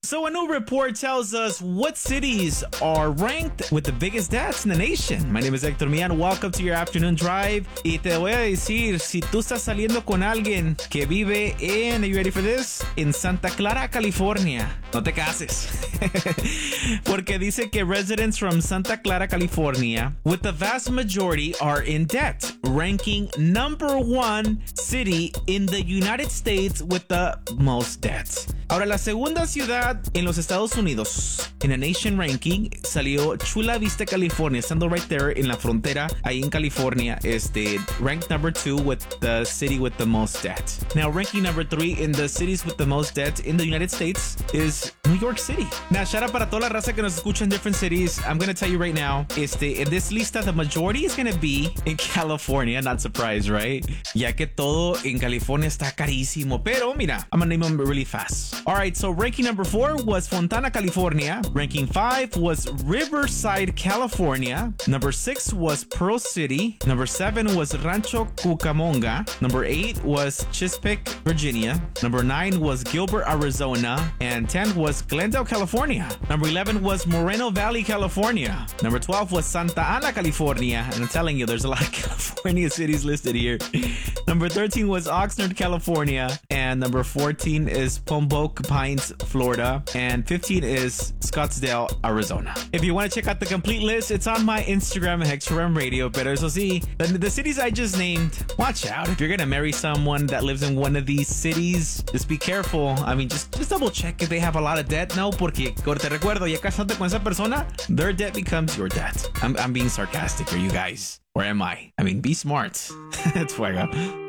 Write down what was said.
So a new report tells us what cities are ranked with the biggest deaths in the nation. My name is Hector Mian. Welcome to your afternoon drive. Y te voy a decir, si tú estás saliendo con alguien que vive en, are you ready for this? En Santa Clara, California, no te cases. Porque dice que residents from Santa Clara, California, with the vast majority are in debt, ranking #1 city in the United States with the most debt. Ahora, la segunda ciudad en los Estados Unidos en el Nation Ranking salió Chula Vista, California, estando right there en la frontera, ahí en California, ranked #2 with the city with the most debt. Now, ranking #3 in the cities with the most debt in the United States is New York City. Now, shout out para toda la raza que nos escucha in different cities. I'm going to tell you right now, in this lista, the majority is going to be in California. Not surprised, right? Ya que todo en California está carísimo. Pero, mira, I'm going to name them really fast. All right, so ranking #4 was Fontana, California. Ranking 5 was Riverside, California. #6 was Pearl City. #7 was Rancho Cucamonga. #8 was Chesapeake, Virginia. #9 was Gilbert, Arizona. And 10 was Glendale, California. #11 was Moreno Valley, California. #12 was Santa Ana, California. And I'm telling you, there's a lot of California cities listed here. #13 was Oxnard, California. And #14 is Pombo Pines, Florida, and 15 is Scottsdale, Arizona. If you want to check out the complete list, it's on my Instagram, HectorM Radio. Pero eso sí, the cities I just named, watch out. If you're gonna marry someone that lives in one of these cities, just be careful. I mean, just double check if they have a lot of debt. No, porque te recuerdo, ya casándote con esa persona, their debt becomes your debt. I'm being sarcastic for you guys. Or am I? I mean, be smart. It's fuego.